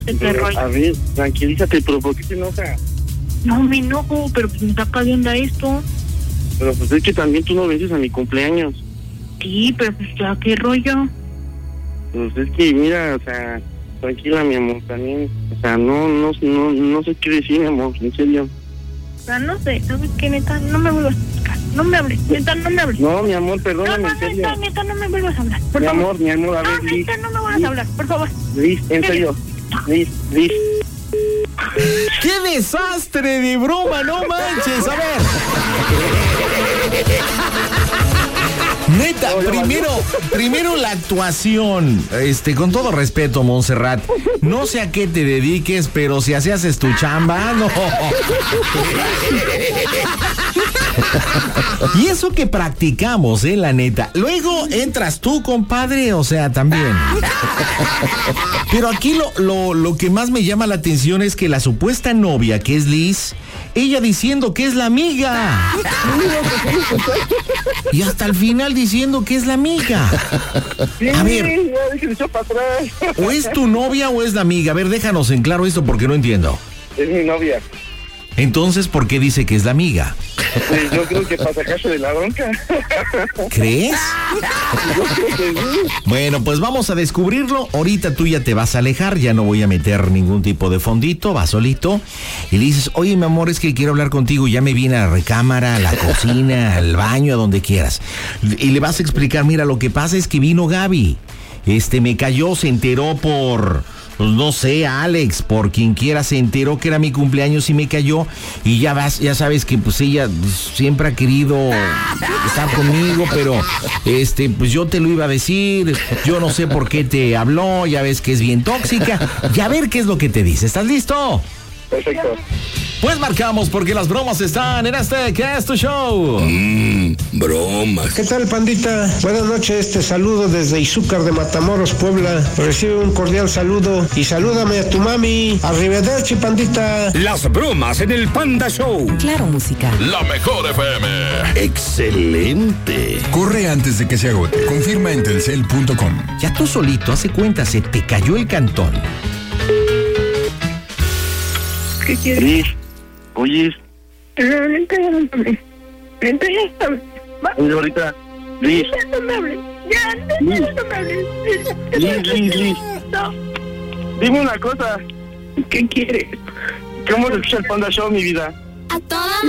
A ver, tranquilízate, pero ¿por qué te enojas? No me enojo, pero pues me saca de onda esto. Pero pues es que también tú no vences a mi cumpleaños. Sí, pero pues ya, ¿qué rollo? Pues es que, mira, o sea, tranquila, mi amor, también, o sea, no sé qué decir, mi amor, en serio. O sea, no sé, ¿sabes qué, neta? No me vuelvas a buscar, no me hables, neta, no me hables. No, mi amor, perdóname, en serio. Neta, no me vuelvas a hablar, por favor. Mi amor, a ver, no, neta, no me vuelvas a hablar, por favor. Liz, en serio, Liz. ¡Qué desastre de broma! ¡No manches! A ver. Neta, primero la actuación. Con todo respeto, Montserrat, no sé a qué te dediques, pero si así haces tu chamba, no. Y eso que practicamos, la neta. Luego entras tú, compadre, o sea, también. Pero aquí lo que más me llama la atención es que la supuesta novia, que es Liz, ella diciendo que es la amiga. Y hasta el final diciendo que es la amiga. A ver, o es tu novia o es la amiga. A ver, déjanos en claro esto porque no entiendo. Es mi novia. Entonces, ¿por qué dice que es la amiga? Pues yo creo que para sacarse de la bronca. ¿Crees? Yo creo que sí. Bueno, pues vamos a descubrirlo. Ahorita tú ya te vas a alejar, ya no voy a meter ningún tipo de fondito, vas solito. Y le dices, oye, mi amor, es que quiero hablar contigo. Ya me vine a la recámara, a la cocina, al baño, a donde quieras. Y le vas a explicar, mira, lo que pasa es que vino Gaby. Me cayó, se enteró por... pues no sé, Alex, por quien quiera, se enteró que era mi cumpleaños y me cayó. Y ya sabes que pues ella siempre ha querido estar conmigo, pero pues yo te lo iba a decir. Yo no sé por qué te habló, ya ves que es bien tóxica. Y a ver qué es lo que te dice. ¿Estás listo? Perfecto. Pues marcamos porque las bromas están en ¿qué es tu show? Bromas. ¿Qué tal, pandita? Buenas noches, saludo desde Izúcar de Matamoros, Puebla. Recibe un cordial saludo y salúdame a tu mami. Arrivederci, pandita. Las bromas en el Panda Show. Claro, música. La mejor FM. Excelente. Corre antes de que se agote. Confirma en telcel.com. Ya tú solito, hace cuenta, se te cayó el cantón. ¿Qué quieres? Liz, oye, No, neta, ya no me hables. Neta, ya no me hables. oye, ahorita, Liz. Ya no me hables. Ya, neta, ya no me hables. Liz. No. Dime una cosa, ¿Qué quieres? ¿cómo se escucha el Panda Show, mi vida? A toda